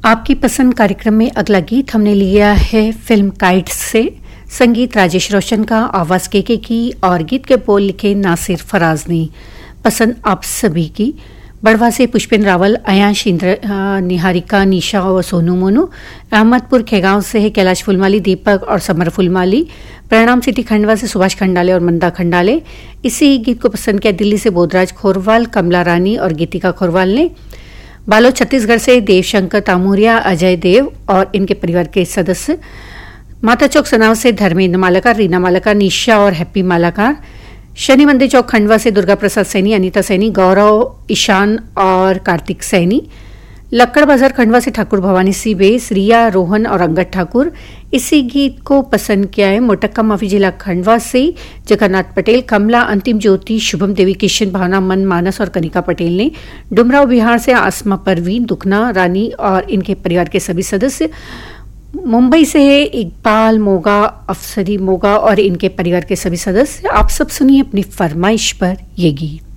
आपकी पसंद कार्यक्रम में अगला गीत हमने लिया है फिल्म काइट्स से। संगीत राजेश रोशन का, आवाज केके की और गीत के बोल लिखे नासिर फराज ने। पसंद आप सभी की। बड़वा से पुष्पेंद्र रावल, अयांश इंद्र, निहारिका, निशा और सोनू मोनू। अहमदपुर खेगांव से है कैलाश फुलमाली, दीपक और समर फुलमाली। प्रणाम सिटी खंडवा से सुभाष खंडाले और मंदा खंडाले। इसी गीत को पसंद किया दिल्ली से बोधराज खोरवाल, कमला रानी और गीतिका खोरवाल ने। बालोद छत्तीसगढ़ से देवशंकर तामुरिया, अजय देव और इनके परिवार के सदस्य। माता चौक सनाव से धर्मेंद्र मालाकार, रीना मालाकार, निशा और हैप्पी मालाकार। शनि मंदिर चौक खंडवा से दुर्गा प्रसाद सैनी, अनीता सैनी, गौरव, ईशान और कार्तिक सैनी। लक्कड़ बाजार खंडवा से ठाकुर भवानी सी बेस, रिया, रोहन और अंगद ठाकुर। इसी गीत को पसंद किया है मोटक्का माफी जिला खंडवा से जगन्नाथ पटेल, कमला, अंतिम ज्योति, शुभम देवी, किशन, भावना, मन, मानस और कनिका पटेल ने। डुमराव बिहार से आसमा परवीन, दुखना रानी और इनके परिवार के सभी सदस्य। मुंबई से है इकबाल मोगा, अफसरी मोगा और इनके परिवार के सभी सदस्य। आप सब सुनिए अपनी फरमाइश पर ये गीत।